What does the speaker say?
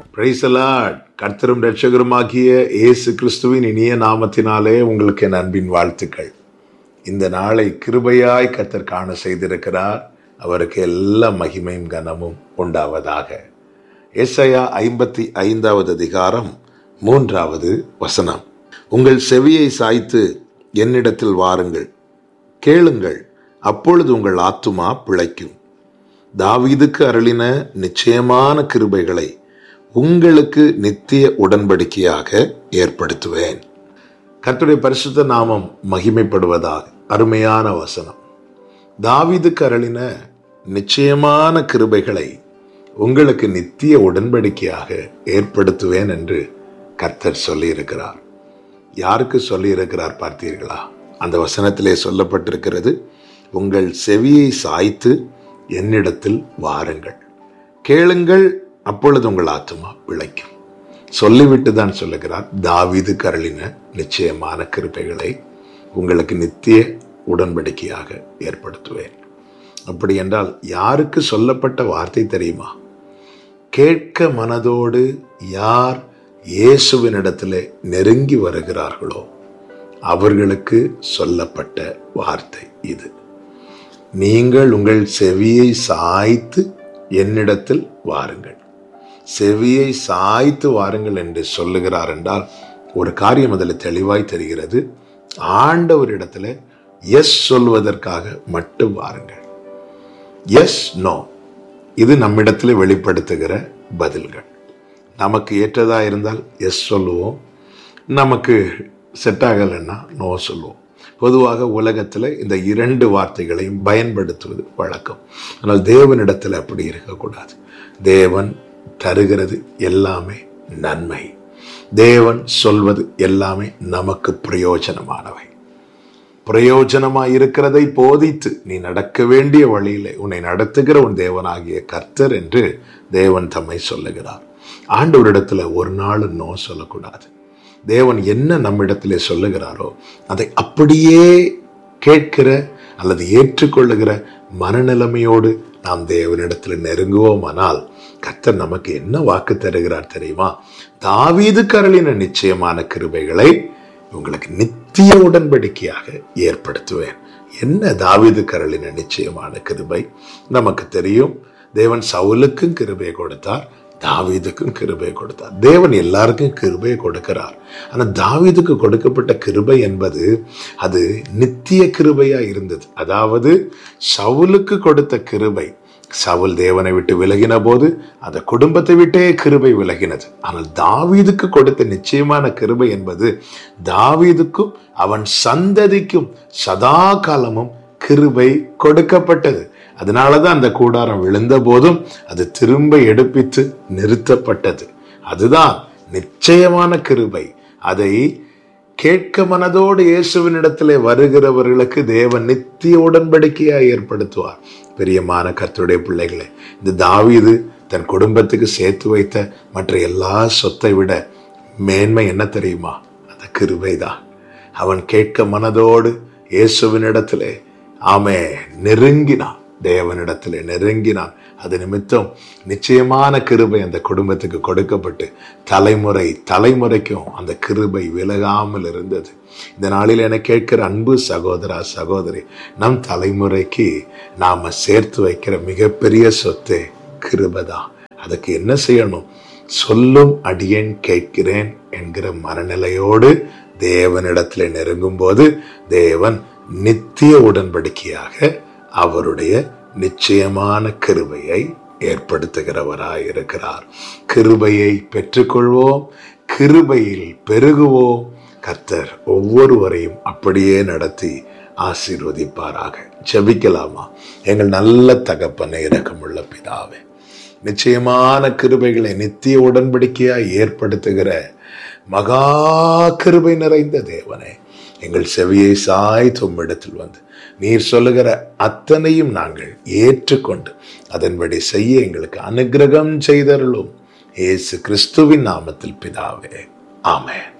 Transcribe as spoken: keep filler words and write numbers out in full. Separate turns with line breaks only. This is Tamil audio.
Praise the Lord. கர்த்தரும் இரட்சகருமாகிய இயேசு கிறிஸ்துவின் இனிய நாமத்தினாலே உங்களுக்கு என் அன்பின் வாழ்த்துக்கள். இந்த நாளை கிருபையாய் கர்த்தர் காண செய்திருக்கிறார். அவருக்கு எல்லா மகிமையும் கனமும் உண்டாவதாக. ஏசாயா ஐம்பத்தி ஐந்தாவது அதிகாரம் மூன்றாவது வசனம். உங்கள் செவியை சாய்த்து என்னிடத்தில் வாருங்கள், கேளுங்கள், அப்பொழுது உங்கள் ஆத்துமா பிழைக்கும். தாவீதுக்கு அருளின நிச்சயமான கிருபைகளை உங்களுக்கு நித்திய உடன்படிக்கையாக ஏற்படுத்துவேன். கர்த்தருடைய பரிசுத்த நாமம் மகிமைப்படுவதாக. அருமையான வசனம். தாவீதுக்கு அருளின நிச்சயமான கிருபைகளை உங்களுக்கு நித்திய உடன்படிக்கையாக ஏற்படுத்துவேன் என்று கர்த்தர் சொல்லியிருக்கிறார். யாருக்கு சொல்லியிருக்கிறார் பார்த்தீர்களா? அந்த வசனத்திலே சொல்லப்பட்டிருக்கிறது, உங்கள் செவியை சாய்த்து என்னிடத்தில் வாருங்கள், கேளுங்கள், அப்பொழுது உங்கள் ஆத்துமா பிழைக்கும். சொல்லிவிட்டு தான் சொல்லுகிறார், தாவீதுக்கு அருளின நிச்சயமான கிருபைகளை உங்களுக்கு நித்திய உடன்படிக்கையாக ஏற்படுத்துவேன். அப்படி என்றால் யாருக்கு சொல்லப்பட்ட வார்த்தை தெரியுமா? கேட்க மனதோடு யார் இயேசுவினிடத்திலே நெருங்கி வருகிறார்களோ அவர்களுக்கு சொல்லப்பட்ட வார்த்தை இது. நீங்கள் உங்கள் செவியை சாய்த்து என்னிடத்தில் வாருங்கள். செவியை சாய்த்து வாருங்கள் என்று சொல்லுகிறார் என்றால் ஒரு காரியம் அதில் தெளிவாய் தெரிகிறது. ஆண்டவரிடத்துல எஸ் சொல்வதற்காக மட்டும் வாருங்கள். எஸ், நோ, இது நம்மிடத்துல வெளிப்படுத்துகிற பதில்கள். நமக்கு ஏற்றதா இருந்தால் எஸ் சொல்லுவோம், நமக்கு செட் ஆகலைன்னா நோ சொல்லுவோம். பொதுவாக உலகத்தில் இந்த இரண்டு வார்த்தைகளையும் பயன்படுத்துவது வழக்கம். ஆனால் தேவனிடத்தில் அப்படி இருக்கக்கூடாது. தேவன் தருகிறது எல்லாமே நன்மை. தேவன் சொல்வது எல்லாமே நமக்கு பிரயோஜனமானவை. பிரயோஜனமாய் இருக்கிறதை போதித்து நீ நடக்க வேண்டிய வழியிலே உன்னை நடத்துகிற உன் தேவனாகிய கர்த்தர் என்று தேவன் தம்மை சொல்லுகிறார். ஆண்டவரிடத்துல ஒரு நாள் நோ சொல்லக்கூடாது. தேவன் என்ன நம்மிடத்திலே சொல்லுகிறாரோ அதை அப்படியே கேட்கிற அல்லது ஏற்றுக்கொள்ளுகிற மனநிலைமையோடு நாம் தேவனிடத்தில் நெருங்குவோமானால் கர்த்தர் நமக்கு என்ன வாக்கு தருகிறார் தெரியுமா? தாவீதுக்கு அருளின நிச்சயமான கிருபைகளை உங்களுக்கு நித்திய உடன்படிக்கையாக ஏற்படுத்துவேன். என்ன தாவீதுக்கு அருளின நிச்சயமான கிருபை? நமக்கு தெரியும், தேவன் சவுலுக்கும் கிருபை கொடுத்தார், தாவீதுக்கும் கிருபை கொடுத்தார். தேவன் எல்லாருக்கும் கிருபை கொடுக்கிறார். ஆனால் தாவீதுக்கு கொடுக்கப்பட்ட கிருபை என்பது அது நித்திய கிருபையா இருந்தது. அதாவது சவுலுக்கு கொடுத்த கிருபை, சவுல் தேவனை விட்டு விலகின போது அந்த குடும்பத்தை விட்டே கிருபை விலகினது. ஆனால் தாவீதுக்கு கொடுத்த நிச்சயமான கிருபை என்பது தாவீதுக்கும் அவன் சந்ததிக்கும் சதா காலமும் கிருபை கொடுக்கப்பட்டது. அதனாலதான் அந்த கூடாரம் விழுந்த போதும் அது திரும்ப எடுப்பித்து நிறுத்தப்பட்டது. அதுதான் நிச்சயமான கிருபை. அதை கேட்க மனதோடு இயேசுவினிடத்திலே வருகிறவர்களுக்கு தேவன் நித்திய உடன்படிக்கையாக ஏற்படுத்துவார். பிரியமான கர்த்தருடைய பிள்ளைகளே, இந்த தாவீது தன் குடும்பத்துக்கு சேர்த்து வைத்த மற்ற எல்லா சொத்தை விட மேன்மை என்ன தெரியுமா? அந்த கிருபை தான். அவன் கேட்க மனதோடு இயேசுவினிடத்திலே ஆமே நெருங்கினான், தேவனிடத்திலே நெருங்கினான். அது நிமித்தம் நிச்சயமான கிருபை அந்த குடும்பத்துக்கு கொடுக்கப்பட்டு தலைமுறை தலைமுறைக்கும் அந்த கிருபை விலகாமல் இருந்தது. இந்த நாளில் என கேட்கிற அன்பு சகோதரா சகோதரி, நம் தலைமுறைக்கு நாம சேர்த்து வைக்கிற மிகப்பெரிய சொத்து கிருபைதான். அதுக்கு என்ன செய்யணும்? சொல்லும் அடியேன் கேட்கிறேன் என்கிற மனநிலையோடு தேவனிடத்திலே நெருங்கும் போது தேவன் நித்திய உடன்படிக்கையாக அவருடைய நிச்சயமான கிருபையை ஏற்படுத்துகிறவராய் இருக்கிறார். கிருபையை பெற்றுக்கொள்வோம், கிருபையில் பெருகுவோம். கர்த்தர் ஒவ்வொருவரையும் அப்படியே நடத்தி ஆசீர்வதிப்பாராக. ஜெபிக்கலாமா? எங்கள் நல்ல தகப்பனை, இரக்கமுள்ள பிதாவே, நிச்சயமான கிருபைகளை நித்திய உடன்படிக்கையாய் ஏற்படுத்துகிற மகா கிருபை நிறைந்த தேவனே, எங்கள் செவியை சாய்த்து உம்மிடத்தில் வந்து நீர் சொல்லுகிற அத்தனையும் நாங்கள் ஏற்றுக்கொண்டு அதன்படி செய்ய எங்களுக்கு அனுக்கிரகம் செய்தருளும். இயேசு கிறிஸ்துவின் நாமத்தில் பிதாவே, ஆமென்.